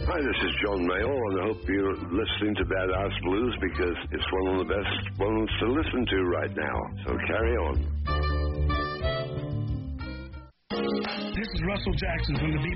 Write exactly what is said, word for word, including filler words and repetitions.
Hi, this is John Mayall, and I hope you're listening to Badass Blues because it's one of the best ones to listen to right now. So carry on. This is Russell Jackson from the Beat